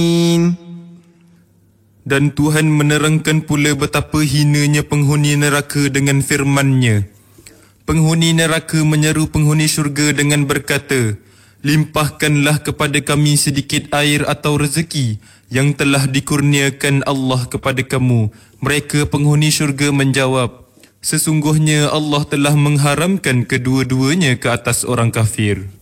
Dan Tuhan menerangkan pula betapa hinanya penghuni neraka dengan firman-Nya. Penghuni neraka menyeru penghuni syurga dengan berkata, limpahkanlah kepada kami sedikit air atau rezeki yang telah dikurniakan Allah kepada kamu. Mereka penghuni syurga menjawab, sesungguhnya Allah telah mengharamkan kedua-duanya ke atas orang kafir.